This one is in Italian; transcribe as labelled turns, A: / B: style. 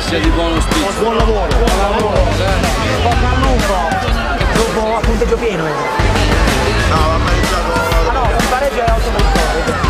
A: sia di buon auspicio.
B: Buon lavoro. Bocca al lupo. Dopo a punteggio pieno.
C: No, va pareggiato.
B: Ah no, il pareggio è 8-8.